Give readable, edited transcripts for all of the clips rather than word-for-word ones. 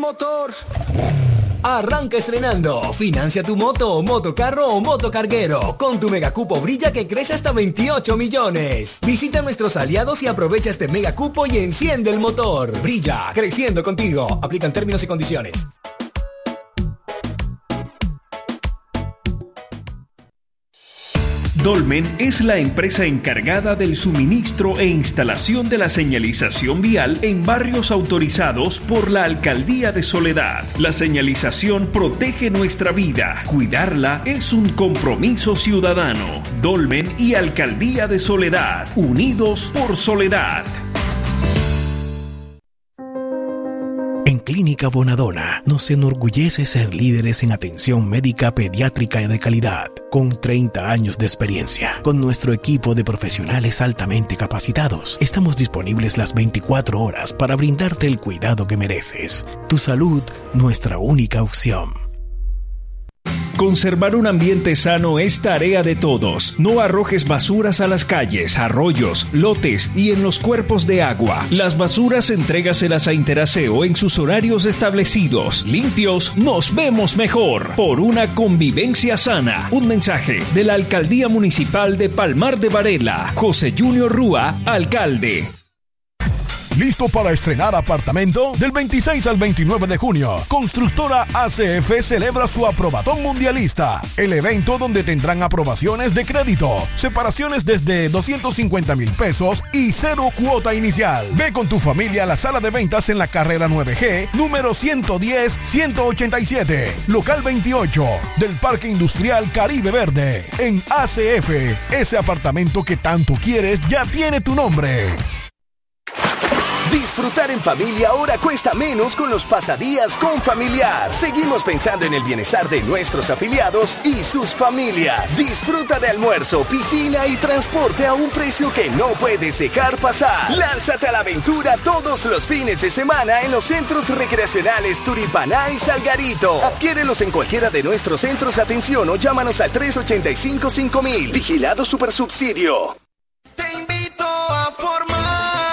motor. Arranca estrenando. Financia tu moto, motocarro o motocarguero. Con tu megacupo Brilla que crece hasta 28 millones. Visita a nuestros aliados y aprovecha este megacupo y enciende el motor. Brilla, creciendo contigo. Aplican términos y condiciones. Dolmen es la empresa encargada del suministro e instalación de la señalización vial en barrios autorizados por la Alcaldía de Soledad. La señalización protege nuestra vida. Cuidarla es un compromiso ciudadano. Dolmen y Alcaldía de Soledad, unidos por Soledad. En Clínica Bonadona nos enorgullece ser líderes en atención médica pediátrica de calidad, con 30 años de experiencia. Con nuestro equipo de profesionales altamente capacitados, estamos disponibles las 24 horas para brindarte el cuidado que mereces. Tu salud, nuestra única opción. Conservar un ambiente sano es tarea de todos. No arrojes basuras a las calles, arroyos, lotes y en los cuerpos de agua. Las basuras entrégaselas a Interaseo en sus horarios establecidos. Limpios, nos vemos mejor. Por una convivencia sana. Un mensaje de la Alcaldía Municipal de Palmar de Varela. José Junior Rúa, alcalde. ¿Listo para estrenar apartamento? Del 26 al 29 de junio, Constructora ACF celebra su Aprobatón Mundialista, el evento donde tendrán aprobaciones de crédito, separaciones desde 250,000 pesos y 0 cuota inicial. Ve con tu familia a la sala de ventas en la carrera 9G, número 110-187, local 28, del Parque Industrial Caribe Verde. En ACF, ese apartamento que tanto quieres ya tiene tu nombre. Disfrutar en familia ahora cuesta menos con los pasadías con Familiar. Seguimos pensando en el bienestar de nuestros afiliados y sus familias. Disfruta de almuerzo, piscina y transporte a un precio que no puedes dejar pasar. Lánzate a la aventura todos los fines de semana en los centros recreacionales Turipaná y Salgarito. Adquiérelos en cualquiera de nuestros centros de atención o llámanos al 385-5000. Vigilado Supersubsidio. Te invito a formar.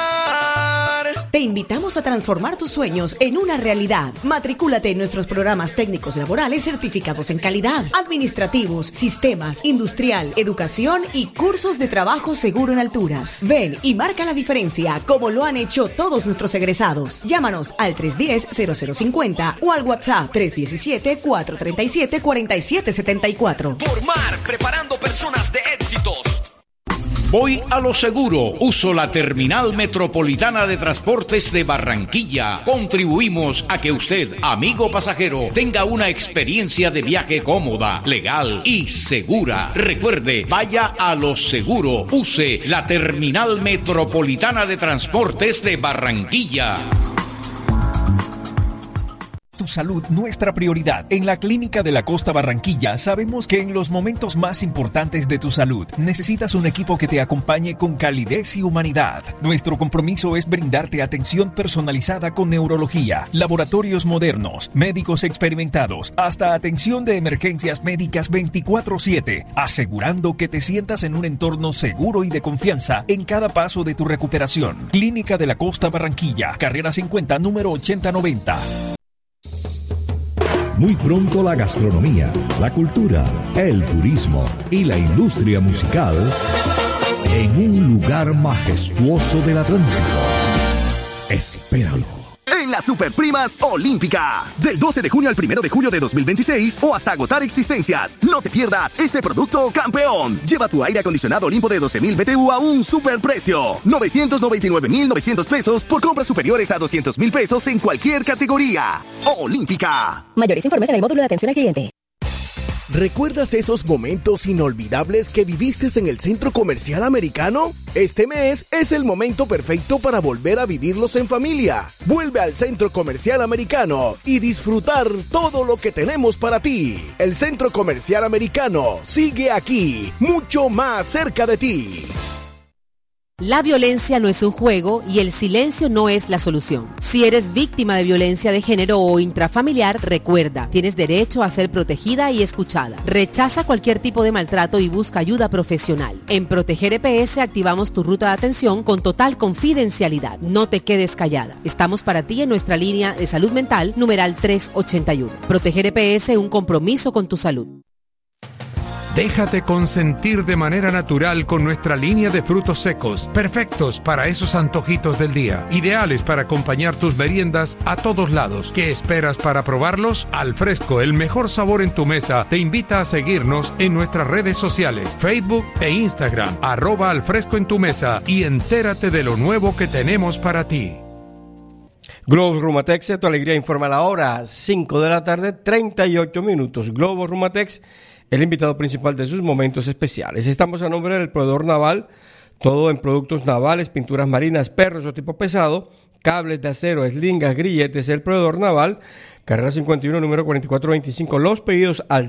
Te invitamos a transformar tus sueños en una realidad. Matricúlate en nuestros programas técnicos laborales certificados en calidad, administrativos, sistemas, industrial, educación y cursos de trabajo seguro en alturas. Ven y marca la diferencia como lo han hecho todos nuestros egresados. Llámanos al 310-0050 o al WhatsApp 317-437-4774. Formar, preparando personas de éxitos. Voy a lo seguro. Uso la Terminal Metropolitana de Transportes de Barranquilla. Contribuimos a que usted, amigo pasajero, tenga una experiencia de viaje cómoda, legal y segura. Recuerde, vaya a lo seguro. Use la Terminal Metropolitana de Transportes de Barranquilla. Tu salud, nuestra prioridad. En la Clínica de la Costa Barranquilla sabemos que en los momentos más importantes de tu salud necesitas un equipo que te acompañe con calidez y humanidad. Nuestro compromiso es brindarte atención personalizada con neurología, laboratorios modernos, médicos experimentados, hasta atención de emergencias médicas 24/7, asegurando que te sientas en un entorno seguro y de confianza en cada paso de tu recuperación. Clínica de la Costa Barranquilla, carrera 50, número 8090. Muy pronto la gastronomía, la cultura, el turismo y la industria musical en un lugar majestuoso del Atlántico. Espéralo. En las Superprimas Olímpica, del 12 de junio al 1 de julio de 2026 o hasta agotar existencias. No te pierdas este producto campeón. Lleva tu aire acondicionado Olimpo de 12,000 BTU a un superprecio. 999,900 pesos por compras superiores a 200,000 pesos en cualquier categoría. Olímpica. Mayores informes en el módulo de atención al cliente. ¿Recuerdas esos momentos inolvidables que viviste en el Centro Comercial Americano? Este mes es el momento perfecto para volver a vivirlos en familia. Vuelve al Centro Comercial Americano y disfrutar todo lo que tenemos para ti. El Centro Comercial Americano sigue aquí, mucho más cerca de ti. La violencia no es un juego y el silencio no es la solución. Si eres víctima de violencia de género o intrafamiliar, recuerda, tienes derecho a ser protegida y escuchada. Rechaza cualquier tipo de maltrato y busca ayuda profesional. En Proteger EPS activamos tu ruta de atención con total confidencialidad. No te quedes callada. Estamos para ti en nuestra línea de salud mental numeral 381. Proteger EPS, un compromiso con tu salud. Déjate consentir de manera natural con nuestra línea de frutos secos, perfectos para esos antojitos del día, ideales para acompañar tus meriendas a todos lados. ¿Qué esperas para probarlos? Al Fresco, el mejor sabor en tu mesa, te invita a seguirnos en nuestras redes sociales, Facebook e Instagram, @alfresco en tu mesa, y entérate de lo nuevo que tenemos para ti. Globo Rumatex, tu alegría informa la hora, 5 de la tarde, 38 minutos. Globo Rumatex, el invitado principal de sus momentos especiales. Estamos a nombre del proveedor naval, todo en productos navales, pinturas marinas, perros o tipo pesado, cables de acero, eslingas, grilletes. El proveedor naval, carrera 51, número 4425. Los pedidos al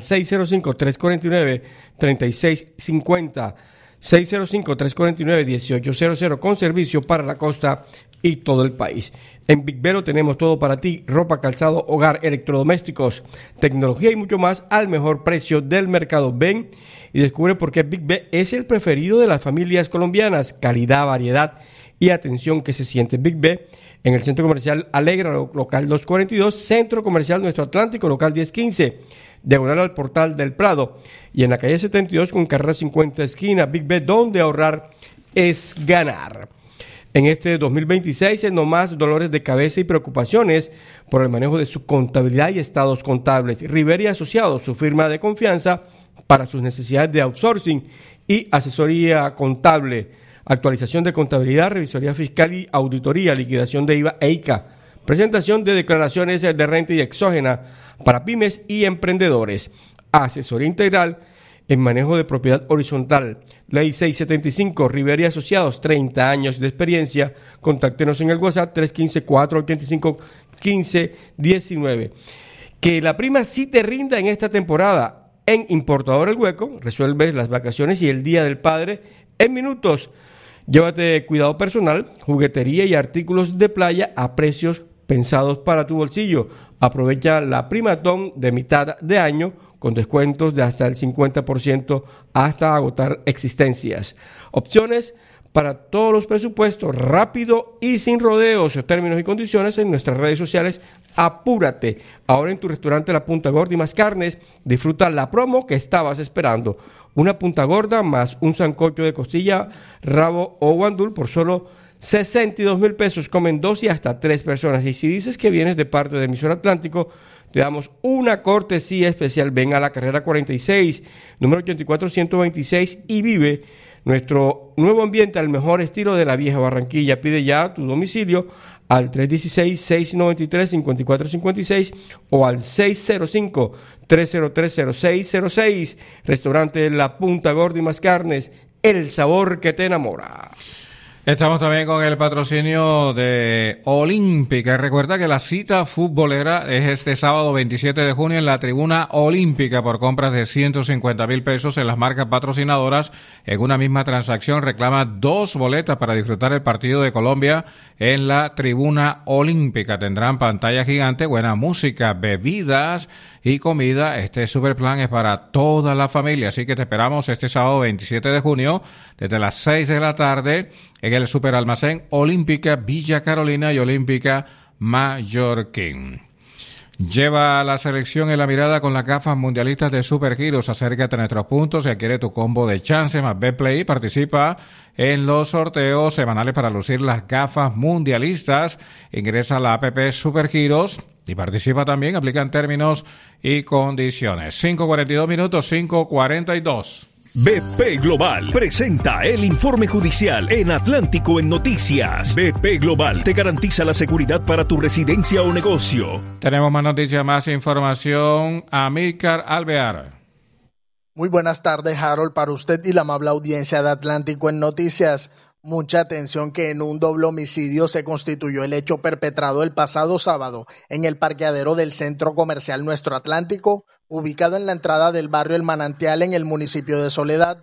605-349-3650. 605-349-1800, con servicio para la costa y todo el país. En Big Vero tenemos todo para ti: ropa, calzado, hogar, electrodomésticos, tecnología y mucho más al mejor precio del mercado. Ven y descubre por qué Big B es el preferido de las familias colombianas. Calidad, variedad y atención que se siente. Big B en el Centro Comercial Alegra, local 242, Centro Comercial Nuestro Atlántico, local 1015, diagonal al Portal del Prado, y en la calle 72 con carrera 50 esquina. Big B, donde ahorrar es ganar. En este 2026, no más dolores de cabeza y preocupaciones por el manejo de su contabilidad y estados contables. Rivera y Asociados, su firma de confianza para sus necesidades de outsourcing y asesoría contable, actualización de contabilidad, revisoría fiscal y auditoría, liquidación de IVA e ICA, presentación de declaraciones de renta y exógena para pymes y emprendedores, asesoría integral en manejo de propiedad horizontal. Ley 675, Rivera y Asociados, 30 años de experiencia. Contáctenos en el WhatsApp 315-485-1519. Que la prima sí te rinda en esta temporada. En Importador El Hueco, resuelves las vacaciones y el Día del Padre en minutos. Llévate cuidado personal, juguetería y artículos de playa a precios pensados para tu bolsillo. Aprovecha la primatón de mitad de año con descuentos de hasta el 50% hasta agotar existencias. Opciones para todos los presupuestos, rápido y sin rodeos. Términos y condiciones en nuestras redes sociales. Apúrate. Ahora en tu restaurante La Punta Gorda y Más Carnes, disfruta la promo que estabas esperando. Una punta gorda más un sancocho de costilla, rabo o guandul por solo 62,000 pesos. Comen 2 y hasta 3 personas. Y si dices que vienes de parte de Emisor Atlántico, te damos una cortesía especial. Ven a la carrera 46, número 84126, y vive nuestro nuevo ambiente al mejor estilo de la vieja Barranquilla. Pide ya tu domicilio al 316-693-5456 o al 605-303-0606. Restaurante La Punta Gorda y Más Carnes, el sabor que te enamora. Estamos también con el patrocinio de Olímpica. Recuerda que la cita futbolera es este sábado 27 de junio en la Tribuna Olímpica por compras de 150,000 pesos en las marcas patrocinadoras. En una misma transacción reclama 2 boletas para disfrutar el partido de Colombia en la Tribuna Olímpica. Tendrán pantalla gigante, buena música, bebidas y comida. Este super plan es para toda la familia, así que te esperamos este sábado 27 de junio desde las 6 de la tarde en el Superalmacén Olímpica Villa Carolina y Olímpica Mallorquín. Lleva la selección en la mirada con las gafas mundialistas de Supergiros. Acércate a nuestros puntos y adquiere tu combo de chance más Betplay y participa en los sorteos semanales para lucir las gafas mundialistas. Ingresa a la app Supergiros y participa también. Aplican términos y condiciones. 5:42 minutos, 5:42. BP Global presenta el informe judicial en Atlántico en Noticias. BP Global te garantiza la seguridad para tu residencia o negocio. Tenemos más noticias, más información. Amílcar Alvear. Muy buenas tardes, Harold, para usted y la amable audiencia de Atlántico en Noticias. Mucha atención que en un doble homicidio se constituyó el hecho perpetrado el pasado sábado en el parqueadero del Centro Comercial Nuestro Atlántico, ubicado en la entrada del barrio El Manantial en el municipio de Soledad.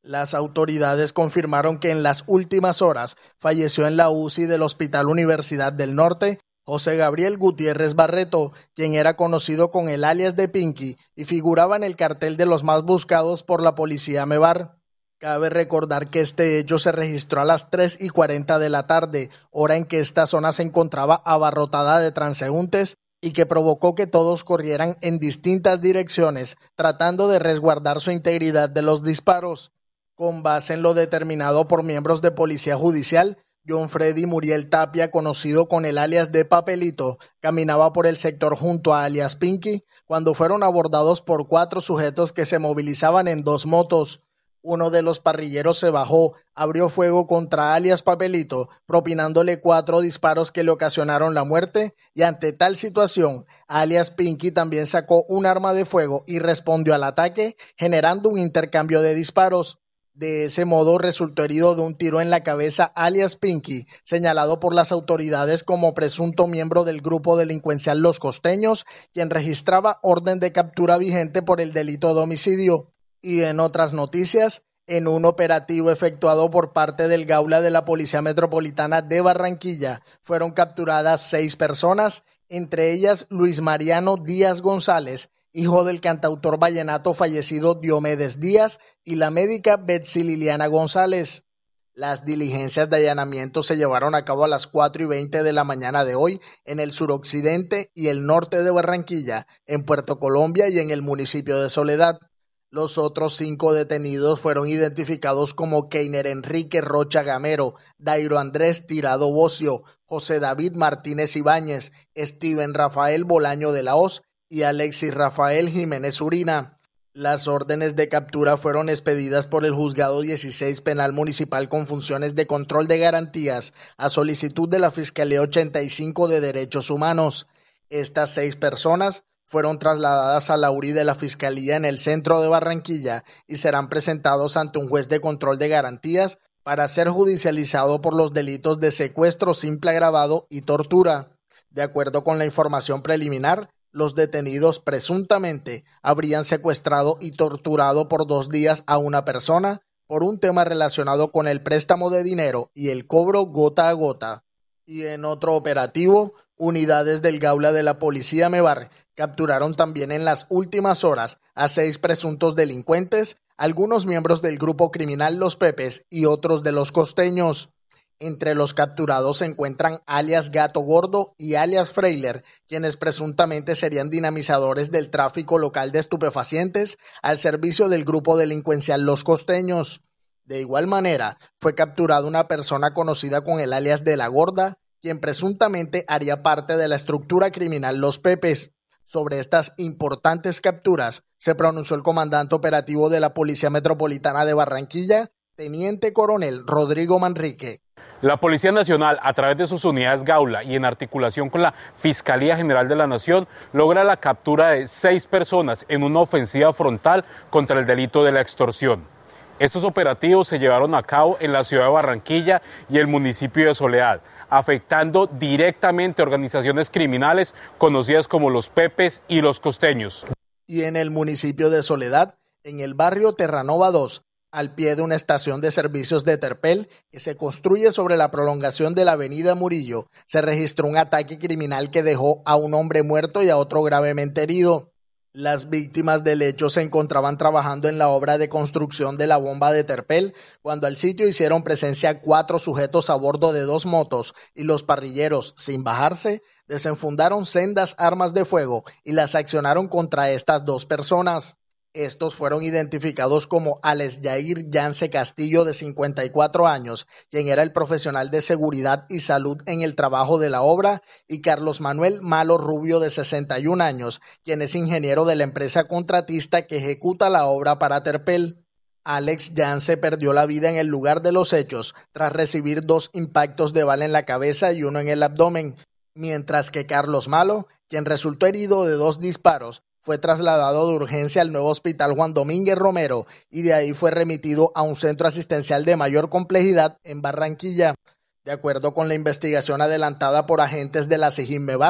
Las autoridades confirmaron que en las últimas horas falleció en la UCI del Hospital Universidad del Norte José Gabriel Gutiérrez Barreto, quien era conocido con el alias de Pinky y figuraba en el cartel de los más buscados por la policía Mebar. Cabe recordar que este hecho se registró a las 3:40 de la tarde, hora en que esta zona se encontraba abarrotada de transeúntes y que provocó que todos corrieran en distintas direcciones, tratando de resguardar su integridad de los disparos. Con base en lo determinado por miembros de Policía Judicial, John Freddy Muriel Tapia, conocido con el alias de Papelito, caminaba por el sector junto a alias Pinky cuando fueron abordados por 4 sujetos que se movilizaban en 2 motos. Uno de los parrilleros se bajó, abrió fuego contra alias Papelito, propinándole 4 disparos que le ocasionaron la muerte, y ante tal situación, alias Pinky también sacó un arma de fuego y respondió al ataque, generando un intercambio de disparos. De ese modo resultó herido de un tiro en la cabeza alias Pinky, señalado por las autoridades como presunto miembro del grupo delincuencial Los Costeños, quien registraba orden de captura vigente por el delito de homicidio. Y en otras noticias, en un operativo efectuado por parte del Gaula de la Policía Metropolitana de Barranquilla, fueron capturadas 6 personas, entre ellas Luis Mariano Díaz González, hijo del cantautor vallenato fallecido Diomedes Díaz, y la médica Betsy Liliana González. Las diligencias de allanamiento se llevaron a cabo a las 4:20 de la mañana de hoy en el suroccidente y el norte de Barranquilla, en Puerto Colombia y en el municipio de Soledad. Los otros 5 detenidos fueron identificados como Keiner Enrique Rocha Gamero, Dairo Andrés Tirado Bocio, José David Martínez Ibáñez, Steven Rafael Bolaño de la Hoz y Alexis Rafael Jiménez Urina. Las órdenes de captura fueron expedidas por el Juzgado 16 Penal Municipal con funciones de control de garantías a solicitud de la Fiscalía 85 de Derechos Humanos. Estas 6 personas fueron trasladadas a la URI de la Fiscalía en el centro de Barranquilla y serán presentados ante un juez de control de garantías para ser judicializado por los delitos de secuestro simple agravado y tortura. De acuerdo con la información preliminar, los detenidos presuntamente habrían secuestrado y torturado por 2 días a una persona por un tema relacionado con el préstamo de dinero y el cobro gota a gota. Y en otro operativo, unidades del Gaula de la Policía Mebar capturaron también en las últimas horas a 6 presuntos delincuentes, algunos miembros del grupo criminal Los Pepes y otros de Los Costeños. Entre los capturados se encuentran alias Gato Gordo y alias Freiler, quienes presuntamente serían dinamizadores del tráfico local de estupefacientes al servicio del grupo delincuencial Los Costeños. De igual manera, fue capturada una persona conocida con el alias de La Gorda, quien presuntamente haría parte de la estructura criminal Los Pepes. Sobre estas importantes capturas se pronunció el comandante operativo de la Policía Metropolitana de Barranquilla, Teniente Coronel Rodrigo Manrique. La Policía Nacional, a través de sus unidades Gaula y en articulación con la Fiscalía General de la Nación, logra la captura de 6 personas en una ofensiva frontal contra el delito de la extorsión. Estos operativos se llevaron a cabo en la ciudad de Barranquilla y el municipio de Soledad, afectando directamente a organizaciones criminales conocidas como Los Pepes y Los Costeños. Y en el municipio de Soledad, en el barrio Terranova 2, al pie de una estación de servicios de Terpel que se construye sobre la prolongación de la avenida Murillo, se registró un ataque criminal que dejó a un hombre muerto y a otro gravemente herido. Las víctimas del hecho se encontraban trabajando en la obra de construcción de la bomba de Terpel cuando al sitio hicieron presencia 4 sujetos a bordo de 2 motos y los parrilleros, sin bajarse, desenfundaron sendas armas de fuego y las accionaron contra estas 2 personas. Estos fueron identificados como Alex Yair Yance Castillo, de 54 años, quien era el profesional de seguridad y salud en el trabajo de la obra, y Carlos Manuel Malo Rubio, de 61 años, quien es ingeniero de la empresa contratista que ejecuta la obra para Terpel. Alex Yance perdió la vida en el lugar de los hechos tras recibir 2 impactos de bala en la cabeza y 1 en el abdomen, mientras que Carlos Malo, quien resultó herido de 2 disparos, fue trasladado de urgencia al nuevo hospital Juan Domínguez Romero y de ahí fue remitido a un centro asistencial de mayor complejidad en Barranquilla. De acuerdo con la investigación adelantada por agentes de la SIJIN Mebar,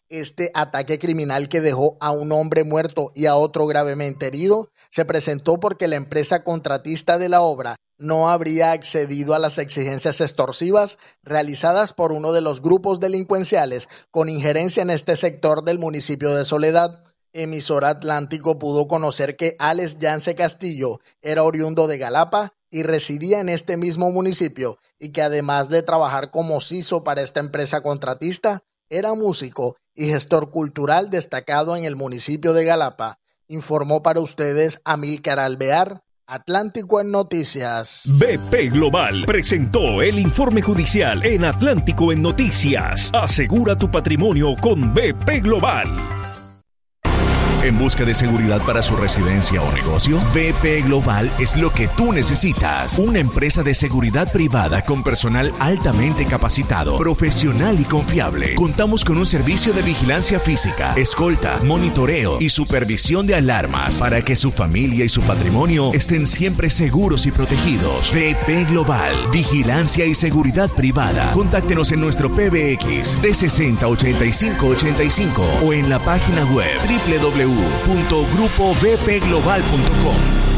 Este ataque criminal que dejó a un hombre muerto y a otro gravemente herido se presentó porque la empresa contratista de la obra no habría accedido a las exigencias extorsivas realizadas por uno de los grupos delincuenciales con injerencia en este sector del municipio de Soledad. Emisora Atlántico pudo conocer que Alex Yance Castillo era oriundo de Galapa y residía en este mismo municipio y que además de trabajar como CISO para esta empresa contratista, era músico y gestor cultural destacado en el municipio de Galapa. Informó para ustedes Amílcar Alvear, Atlántico en Noticias. BP Global presentó el informe judicial en Atlántico en Noticias. Asegura tu patrimonio con BP Global. ¿En busca de seguridad para su residencia o negocio? BP Global es lo que tú necesitas. Una empresa de seguridad privada con personal altamente capacitado, profesional y confiable. Contamos con un servicio de vigilancia física, escolta, monitoreo y supervisión de alarmas para que su familia y su patrimonio estén siempre seguros y protegidos. BP Global, vigilancia y seguridad privada. Contáctenos en nuestro PBX 360-8585 o en la página web www.grupobpglobal.com.